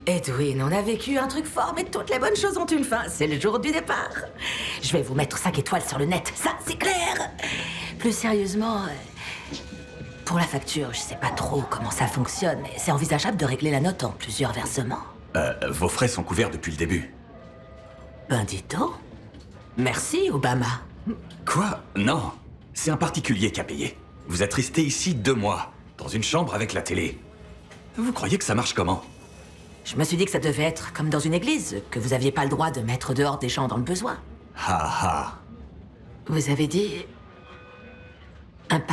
Edwin, on a vécu un truc fort, mais toutes les bonnes choses ont une fin. C'est le jour du départ. Je vais vous mettre 5 étoiles sur le net, ça, c'est clair. Plus sérieusement, pour la facture, je sais pas trop comment ça fonctionne, mais c'est envisageable de régler la note en plusieurs versements. Vos frais sont couverts depuis le début. Ben dis donc. Merci, Obama. Quoi? Non. C'est un particulier qui a payé. Vous êtes resté ici 2 mois, dans une chambre avec la télé. Vous croyez que ça marche comment? Je me suis dit que ça devait être comme dans une église, que vous aviez pas le droit de mettre dehors des gens dans le besoin. Ha ha. Vous avez dit... un particulier ?